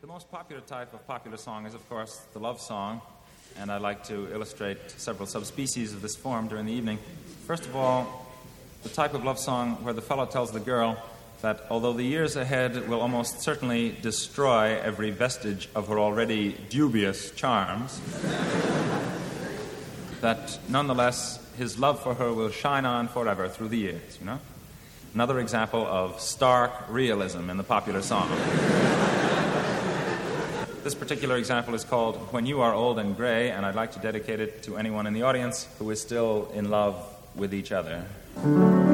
The most popular type of popular song is, of course, the love song, and I'd like to illustrate several subspecies of this form during the evening. First of all, the type of love song where the fellow tells the girl that although the years ahead will almost certainly destroy every vestige of her already dubious charms, that nonetheless his love for her will shine on forever through the years, you know? Another example of stark realism in the popular song. This particular example is called When You Are Old and Gray, and I'd like to dedicate it to anyone in the audience who is still in love with each other.